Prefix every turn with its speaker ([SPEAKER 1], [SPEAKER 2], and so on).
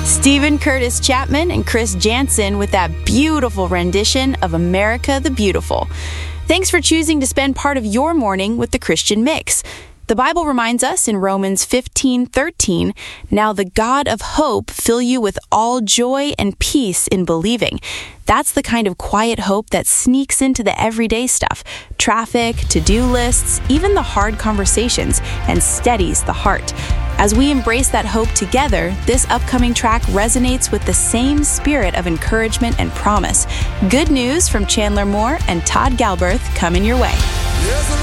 [SPEAKER 1] Stephen Curtis Chapman and Chris Jansen with that beautiful rendition of America the Beautiful. Thanks for choosing to spend part of your morning with the Christian Mix. The Bible reminds us in Romans 15:13, "Now the God of hope fill you with all joy and peace in believing." That's the kind of quiet hope that sneaks into the everyday stuff, traffic, to-do lists, even the hard conversations, and steadies the heart. As we embrace that hope together, this upcoming track resonates with the same spirit of encouragement and promise. Good news from Chandler Moore and Todd Galberth coming your way.